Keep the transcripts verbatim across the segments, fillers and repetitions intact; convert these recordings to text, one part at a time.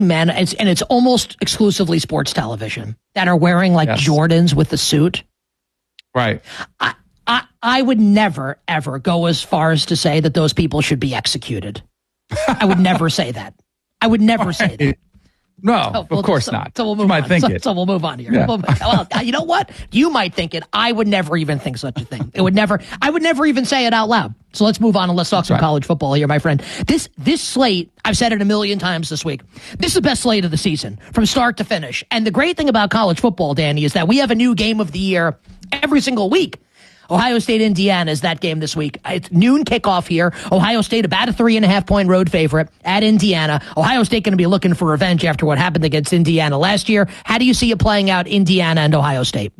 Man, it's, and it's almost exclusively sports television that are wearing like yes. Jordans with the suit. Right. I, I, I would never, ever go as far as to say that those people should be executed. I would never say that. I would never right. say that. No, so, of well, course so, not. So we'll move you might on. think so, it. So we'll move on here. Yeah. Well, you know what? You might think it. I would never even think such a thing. It would never. I would never even say it out loud. So let's move on and let's talk That's some right. college football here, my friend. This this slate, I've said it a million times this week. This is the best slate of the season from start to finish. And the great thing about college football, Danny, is that we have a new game of the year every single week. Ohio State, Indiana is that game this week. It's noon kickoff here. Ohio State about a three and a half point road favorite at Indiana. Ohio State going to be looking for revenge after what happened against Indiana last year. How do you see it playing out, Indiana and Ohio State?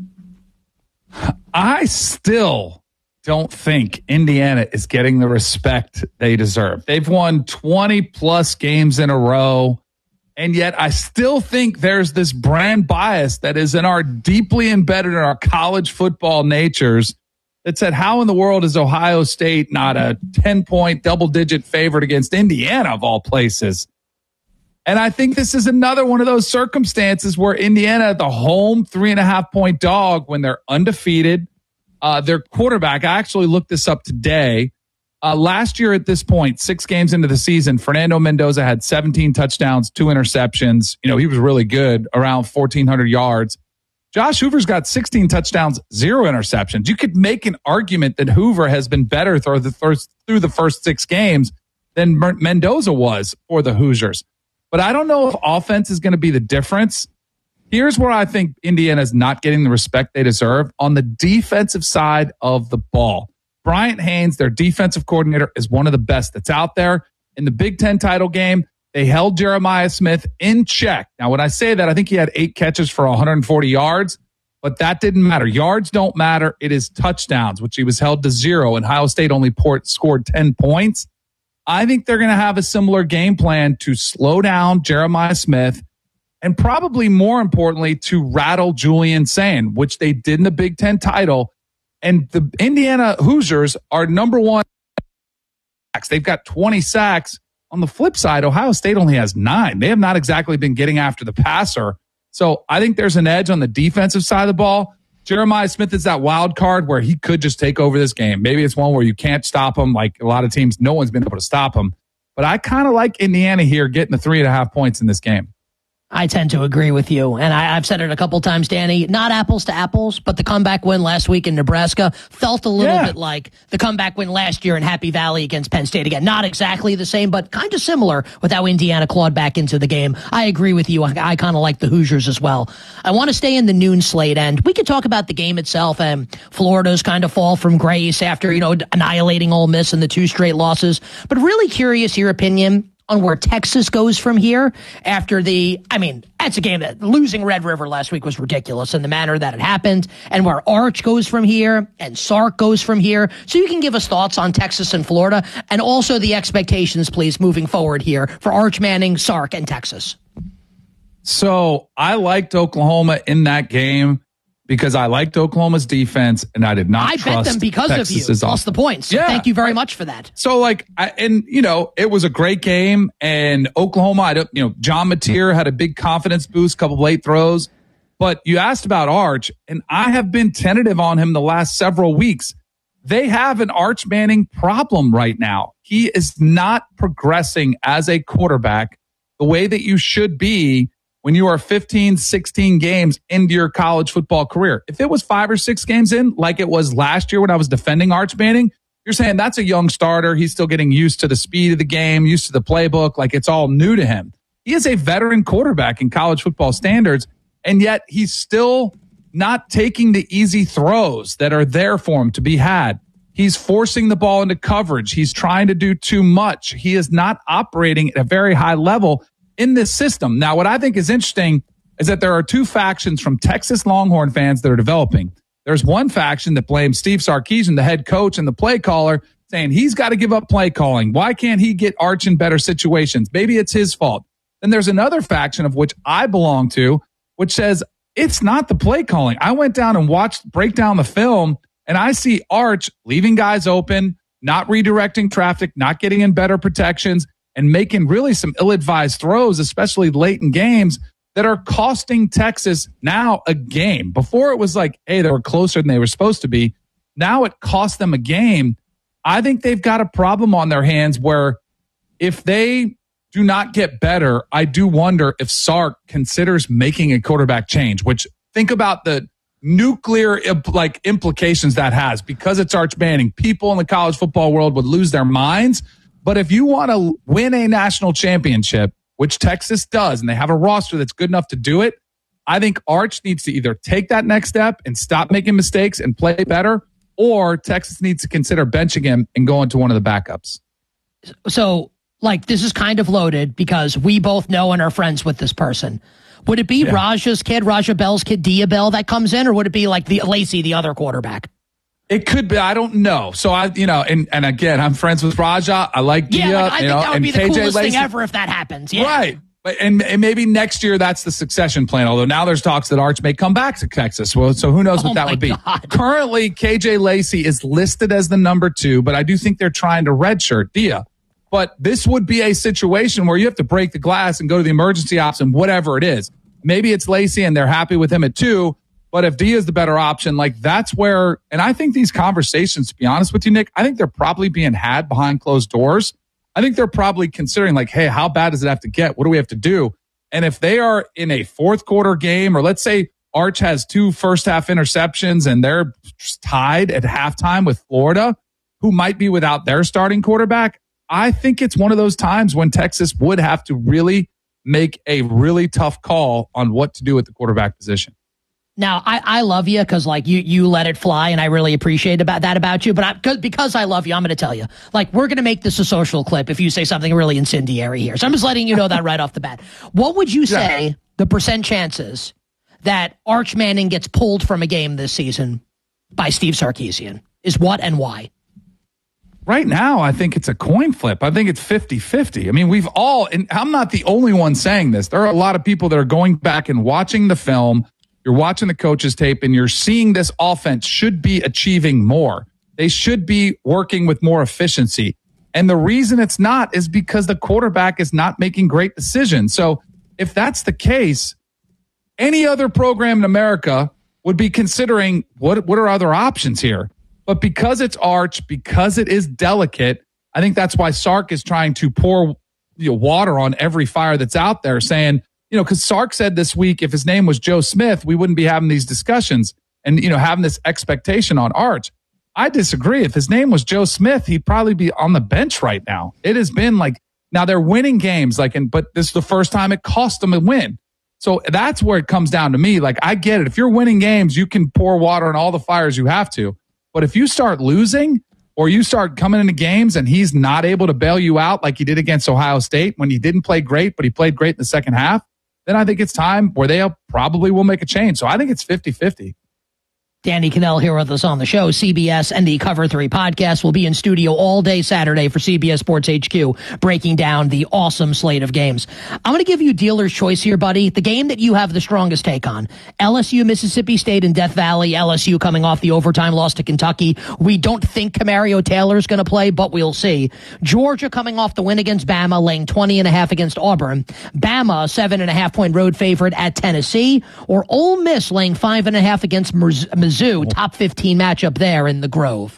I still don't think Indiana is getting the respect they deserve. They've won twenty plus games in a row. And yet I still think there's this brand bias that is in our deeply embedded in our college football natures that said, how in the world is Ohio State not a ten-point double-digit favorite against Indiana, of all places? And I think this is another one of those circumstances where Indiana, the home three-and-a-half-point dog, when they're undefeated, uh, their quarterback, I actually looked this up today, uh, last year at this point, six games into the season, Fernando Mendoza had seventeen touchdowns, two interceptions. You know, he was really good, around fourteen hundred yards. Josh Hoover's got sixteen touchdowns, zero interceptions. You could make an argument that Hoover has been better through the first, through the first six games than Mendoza was for the Hoosiers. But I don't know if offense is going to be the difference. Here's where I think Indiana is not getting the respect they deserve on the defensive side of the ball. Bryant Haynes, their defensive coordinator, is one of the best that's out there. In the Big Ten title game, they held Jeremiah Smith in check. Now, when I say that, I think he had eight catches for one hundred forty yards, but that didn't matter. Yards don't matter. It is touchdowns, which he was held to zero, and Ohio State only port, scored ten points. I think they're going to have a similar game plan to slow down Jeremiah Smith and probably more importantly to rattle Julian Sayin, which they did in the Big Ten title. And the Indiana Hoosiers are number one. They've got twenty sacks. On the flip side, Ohio State only has nine. They have not exactly been getting after the passer. So I think there's an edge on the defensive side of the ball. Jeremiah Smith is that wild card where he could just take over this game. Maybe it's one where you can't stop him. Like a lot of teams, no one's been able to stop him. But I kind of like Indiana here getting the three and a half points in this game. I tend to agree with you. And I, I've said it a couple times, Danny, not apples to apples, but the comeback win last week in Nebraska felt a little yeah. bit like the comeback win last year in Happy Valley against Penn State. Again, not exactly the same, but kind of similar with how Indiana clawed back into the game. I agree with you. I, I kind of like the Hoosiers as well. I want to stay in the noon slate, and we could talk about the game itself and Florida's kind of fall from grace after, you know, annihilating Ole Miss in the two straight losses. But really curious your opinion on where Texas goes from here after the, I mean, that's a game that losing Red River last week was ridiculous in the manner that it happened, and where Arch goes from here and Sark goes from here. So you can give us thoughts on Texas and Florida and also the expectations, please, moving forward here for Arch Manning, Sark, and Texas. So I liked Oklahoma in that game because I liked Oklahoma's defense and I did not I trust bet them because Texas's of you. Lost the points. So yeah. Thank you very much for that. So like, I, and you know, it was a great game, and Oklahoma, I don't, you know, John Mateer had a big confidence boost, couple of late throws, but you asked about Arch, and I have been tentative on him the last several weeks. They have an Arch Manning problem right now. He is not progressing as a quarterback the way that you should be when you are fifteen, sixteen games into your college football career. If it was five or six games in, like it was last year when I was defending Arch Manning, you're saying that's a young starter. He's still getting used to the speed of the game, used to the playbook, like it's all new to him. He is a veteran quarterback in college football standards, and yet he's still not taking the easy throws that are there for him to be had. He's forcing the ball into coverage. He's trying to do too much. He is not operating at a very high level in this system. Now, what I think is interesting is that there are two factions from Texas Longhorn fans that are developing. There's one faction that blames Steve Sarkisian, the head coach and the play caller, saying he's got to give up play calling. Why can't he get Arch in better situations? Maybe it's his fault. Then there's another faction of which I belong to, which says it's not the play calling. I went down and watched, break down the film, and I see Arch leaving guys open, not redirecting traffic, not getting in better protections. and making really some ill-advised throws, especially late in games, that are costing Texas now a game. Before it was like, hey, they were closer than they were supposed to be. Now it cost them a game. I think they've got a problem on their hands where if they do not get better, I do wonder if Sark considers making a quarterback change, which think about the nuclear like implications that has because it's Arch Manning. People in the college football world would lose their minds. But if you want to win a national championship, which Texas does, and they have a roster that's good enough to do it, I think Arch needs to either take that next step and stop making mistakes and play better, or Texas needs to consider benching him and going to one of the backups. So, like, this is kind of loaded because we both know and are friends with this person. Would it be yeah. Raja's kid, Raja Bell's kid, Dia Bell, that comes in, or would it be like the Lacey, the other quarterback? It could be. I don't know. So I, you know, and, and again, I'm friends with Raja. I like Dia. Yeah, like, I you think know, that would and be the K J coolest Lacey. thing ever if that happens. Yeah. Right. But and, and maybe next year that's the succession plan. Although now there's talks that Arch may come back to Texas. Well, so who knows what oh that would be? God. Currently, K J Lacey is listed as the number two, but I do think they're trying to redshirt Dia. But this would be a situation where you have to break the glass and go to the emergency ops and whatever it is. Maybe it's Lacey and they're happy with him at two. But if Dia is the better option, like that's where, and I think these conversations, to be honest with you, Nick, I think they're probably being had behind closed doors. I think they're probably considering like, hey, how bad does it have to get? What do we have to do? And if they are in a fourth quarter game, or let's say Arch has two first half interceptions and they're tied at halftime with Florida, who might be without their starting quarterback, I think it's one of those times when Texas would have to really make a really tough call on what to do at the quarterback position. Now, I, I love you because, like, you, you let it fly, and I really appreciate about that about you. But I, cause, because I love you, I'm going to tell you. Like, we're going to make this a social clip if you say something really incendiary here. So I'm just letting you know that right off the bat. What would you say yeah. the percent chances that Arch Manning gets pulled from a game this season by Steve Sarkisian? Is what and why? Right now, I think it's a coin flip. I think it's fifty-fifty. I mean, we've all, and I'm not the only one saying this. There are a lot of people that are going back and watching the film. You're watching the coaches tape and you're seeing this offense should be achieving more. They should be working with more efficiency. And the reason it's not is because the quarterback is not making great decisions. So if that's the case, any other program in America would be considering what, what are other options here? But because it's Arch, because it is delicate, I think that's why Sark is trying to pour you know, water on every fire that's out there saying, you know, because Sark said this week, if his name was Joe Smith, we wouldn't be having these discussions and, you know, having this expectation on Arch. I disagree. If his name was Joe Smith, he'd probably be on the bench right now. It has been like, now they're winning games, like, and, but this is the first time it cost them a win. So that's where it comes down to me. Like, I get it. If you're winning games, you can pour water on all the fires you have to. But if you start losing or you start coming into games and he's not able to bail you out like he did against Ohio State when he didn't play great, but he played great in the second half, then I think it's time where they probably will make a change. So I think it's fifty-fifty. Danny Kanell here with us on the show. C B S and the Cover three podcast will be in studio all day Saturday for C B S Sports H Q, breaking down the awesome slate of games. I'm going to give you dealer's choice here, buddy. The game that you have the strongest take on. L S U, Mississippi State in Death Valley. L S U coming off the overtime loss to Kentucky. We don't think Camario Taylor's going to play, but we'll see. Georgia coming off the win against Bama, laying twenty and a half against Auburn. Bama, seven and a half point road favorite at Tennessee. Or Ole Miss laying five and a half against Missouri. Mizzou, top fifteen matchup there in the Grove.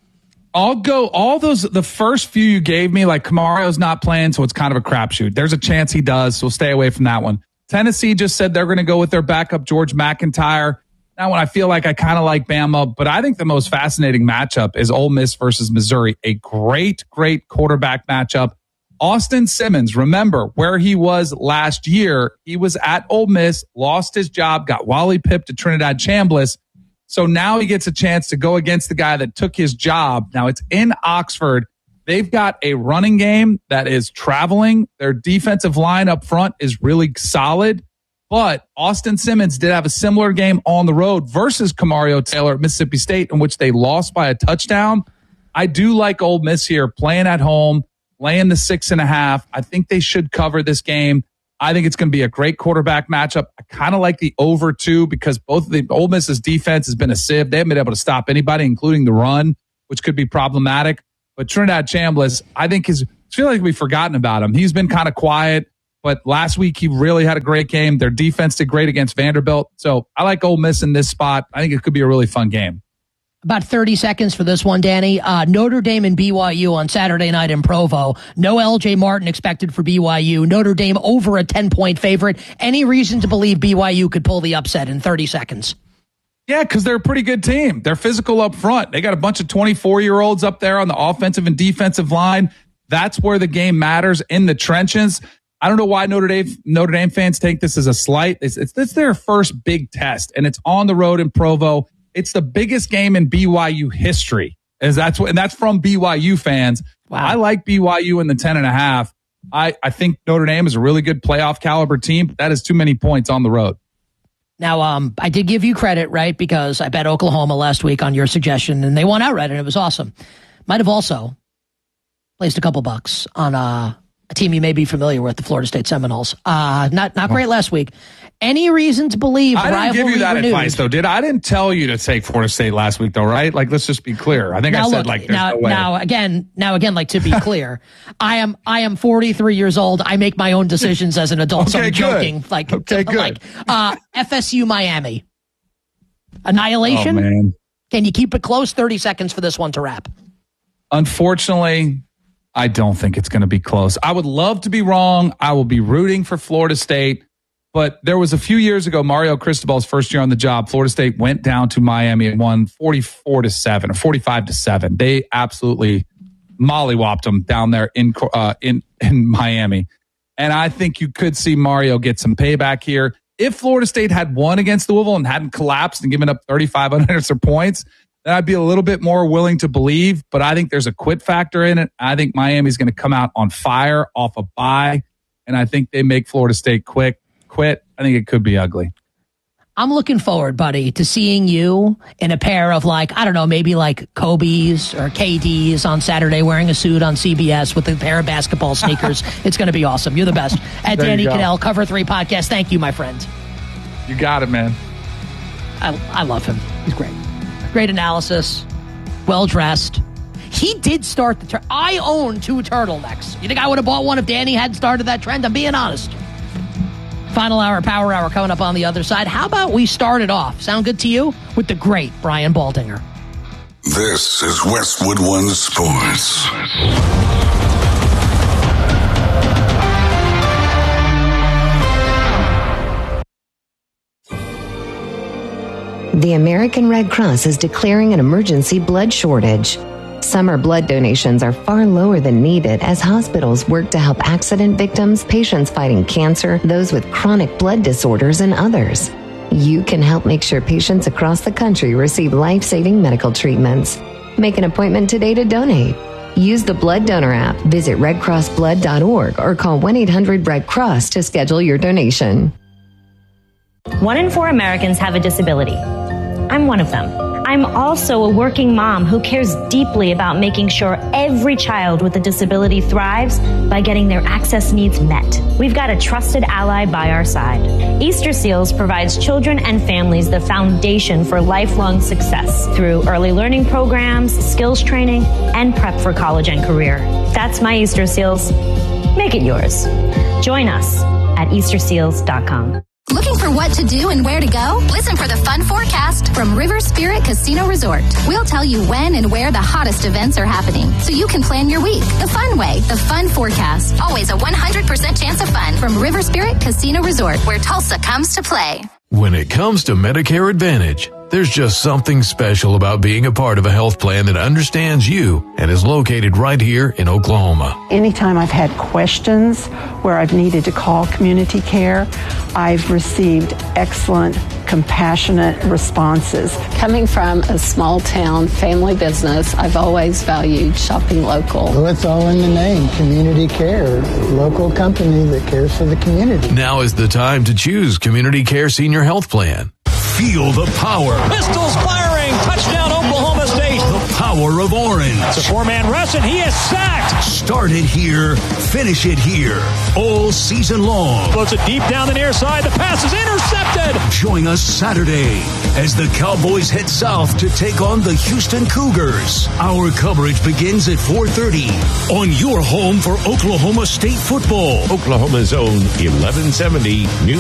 I'll go all those, the first few you gave me, like Camario's not playing, so it's kind of a crapshoot. There's a chance he does, so stay away from that one. Tennessee just said they're going to go with their backup, George McIntyre. That one I feel like I kind of like Bama, but I think the most fascinating matchup is Ole Miss versus Missouri. A great, great quarterback matchup. Austin Simmons, remember where he was last year. He was at Ole Miss, lost his job, got Wally Pipp to Trinidad Chambliss. So now he gets a chance to go against the guy that took his job. Now it's in Oxford. They've got a running game that is traveling. Their defensive line up front is really solid. But Austin Simmons did have a similar game on the road versus Camario Taylor at Mississippi State, in which they lost by a touchdown. I do like Ole Miss here, playing at home, laying the six and a half. I think they should cover this game. I think it's going to be a great quarterback matchup. I kind of like the over two because both of the Ole Miss's defense has been a sieve. They haven't been able to stop anybody, including the run, which could be problematic. But Trinidad Chambliss, I think, is feel like we've forgotten about him. He's been kind of quiet, but last week he really had a great game. Their defense did great against Vanderbilt. So I like Ole Miss in this spot. I think it could be a really fun game. About thirty seconds for this one, Danny. Uh, Notre Dame and B Y U on Saturday night in Provo. No L J Martin expected for B Y U. Notre Dame over a ten-point favorite. Any reason to believe B Y U could pull the upset in thirty seconds? Yeah, because they're a pretty good team. They're physical up front. They got a bunch of twenty-four-year-olds up there on the offensive and defensive line. That's where the game matters, in the trenches. I don't know why Notre Dame Notre Dame fans take this as a slight. It's, it's, it's their first big test, and it's on the road in Provo. It's the biggest game in B Y U history. Is that's what, and that's from B Y U fans. Wow. I like B Y U in the ten and a half. I, I think Notre Dame is a really good playoff caliber team, but that is too many points on the road. Now, um, I did give you credit, right? Because I bet Oklahoma last week on your suggestion, and they won outright, and it was awesome. Might have also placed a couple bucks on uh, a team you may be familiar with, the Florida State Seminoles. Uh, not not great last week. Any reason to believe I didn't give you that renewed? advice, though, did I? I didn't tell you to take Florida State last week, though, right? Like, let's just be clear. I think now I said, look, like, there's now, no way. Now, again, now again, like, to be clear, I am I am forty-three years old. I make my own decisions as an adult, so okay, I'm joking. good. Like, okay, good. like uh, F S U Miami. Annihilation? Oh, man. Can you keep it close? thirty seconds for this one to wrap. Unfortunately, I don't think it's going to be close. I would love to be wrong. I will be rooting for Florida State. But there was a few years ago, Mario Cristobal's first year on the job, Florida State went down to Miami and won forty-four to seven or forty-five to seven. They absolutely mollywopped them down there in uh, in in Miami. And I think you could see Mario get some payback here. If Florida State had won against Louisville and hadn't collapsed and given up thirty-five unanswered points, then I'd be a little bit more willing to believe. But I think there's a quit factor in it. I think Miami's going to come out on fire off a bye, and I think they make Florida State quick. Quit. I think it could be ugly. I'm looking forward, buddy, to seeing you in a pair of, like, I don't know, maybe like Kobe's or K D's on Saturday, wearing a suit on C B S with a pair of basketball sneakers. It's going to be awesome. You're the best. At Danny Kanell, Cover three Podcast. Thank you, my friend. You got it, man. I, I love him. He's great. Great analysis. Well-dressed. He did start the trend. I own two turtlenecks. You think I would have bought one if Danny hadn't started that trend? I'm being honest. Final hour, power hour coming up on the other side. How about we start it off? Sound good to you? With the great Brian Baldinger. This is Westwood One Sports. The American Red Cross is declaring an emergency blood shortage. Summer blood donations are far lower than needed as hospitals work to help accident victims, patients fighting cancer, those with chronic blood disorders, and others. You can help make sure patients across the country receive life-saving medical treatments. Make an appointment today to donate. Use the Blood Donor app, visit red cross blood dot org, or call one eight hundred red cross to schedule your donation. One in four Americans have a disability. I'm one of them. I'm also a working mom who cares deeply about making sure every child with a disability thrives by getting their access needs met. We've got a trusted ally by our side. Easter Seals provides children and families the foundation for lifelong success through early learning programs, skills training, and prep for college and career. That's my Easter Seals. Make it yours. Join us at easter seals dot com. Looking for what to do and where to go? Listen for the fun forecast from River Spirit Casino Resort. We'll tell you when and where the hottest events are happening, so you can plan your week the fun way. The fun forecast. Always a one hundred percent chance of fun from River Spirit Casino Resort, where Tulsa comes to play. When it comes to Medicare Advantage, there's just something special about being a part of a health plan that understands you and is located right here in Oklahoma. Anytime I've had questions where I've needed to call community care, I've received excellent, compassionate responses. Coming from a small town family business, I've always valued shopping local. Well, it's all in the name, community care, local company that cares for the community. Now is the time to choose Community Care Senior Health Plan. Feel the power. Pistols firing. Touchdown, Oklahoma State. The power of orange. It's a four-man rush, and he is sacked. Start it here, finish it here, all season long. Floats it deep down the near side. The pass is intercepted. Join us Saturday as the Cowboys head south to take on the Houston Cougars. Our coverage begins at four thirty on your home for Oklahoma State football. Oklahoma's own eleven seventy News.